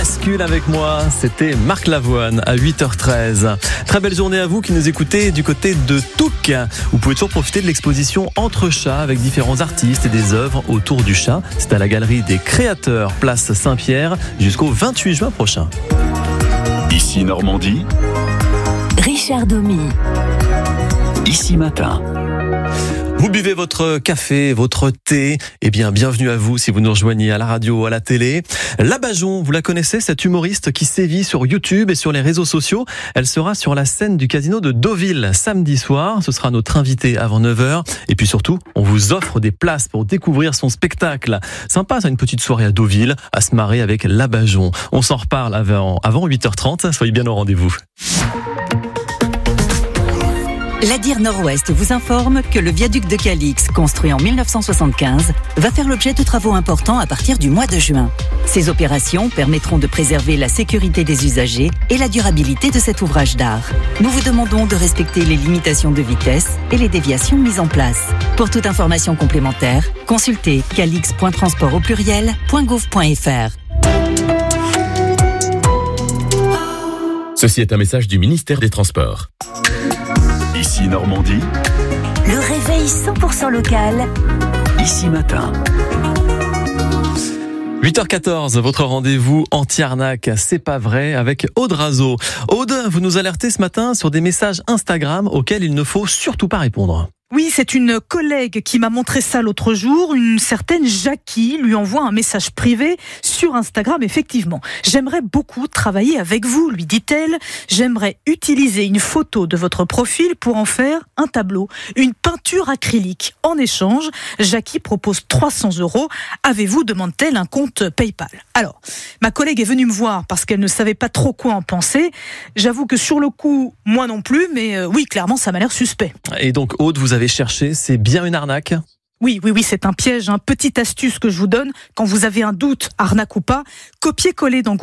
bascule avec moi, c'était Marc Lavoine à 8h13. Très belle journée à vous qui nous écoutez du côté de Touques. Vous pouvez toujours profiter de l'exposition Entre chats avec différents artistes et des œuvres autour du chat. C'est à la Galerie des Créateurs, place Saint-Pierre, jusqu'au 28 juin prochain. Ici Normandie, Richard Domy. Ici Matin. Vous buvez votre café, votre thé, eh bien bienvenue à vous si vous nous rejoignez à la radio ou à la télé. Labajon, vous la connaissez, cette humoriste qui sévit sur YouTube et sur les réseaux sociaux. Elle sera sur la scène du casino de Deauville samedi soir. Ce sera notre invitée avant 9h. Et puis surtout, on vous offre des places pour découvrir son spectacle. Sympa, ça, une petite soirée à Deauville, à se marrer avec Labajon. On s'en reparle avant 8h30. Soyez bien au rendez-vous. L'Adir Nord-Ouest vous informe que le viaduc de Calix, construit en 1975, va faire l'objet de travaux importants à partir du mois de juin. Ces opérations permettront de préserver la sécurité des usagers et la durabilité de cet ouvrage d'art. Nous vous demandons de respecter les limitations de vitesse et les déviations mises en place. Pour toute information complémentaire, consultez calix.transport@gouv.fr. Ceci est un message du ministère des Transports. Ici Normandie, Le réveil 100% local. Ici Matin. 8h14, votre rendez-vous anti-arnaque, c'est pas vrai, avec Aude Razo. Aude, vous nous alertez ce matin sur des messages Instagram auxquels il ne faut surtout pas répondre. Oui, c'est une collègue qui m'a montré ça l'autre jour. Une certaine Jackie lui envoie un message privé sur Instagram, effectivement. « J'aimerais beaucoup travailler avec vous, lui dit-elle. J'aimerais utiliser une photo de votre profil pour en faire un tableau, une peinture acrylique. En échange, Jackie propose 300 €. Avez-vous, demande-t-elle, un compte PayPal ?» Alors, ma collègue est venue me voir parce qu'elle ne savait pas trop quoi en penser. J'avoue que sur le coup, moi non plus, mais oui, clairement, ça m'a l'air suspect. Et donc Aude, vous avez cherché, c'est bien une arnaque ? Oui, c'est un piège. Petite astuce que je vous donne, quand vous avez un doute, arnaque ou pas, copiez-coller dans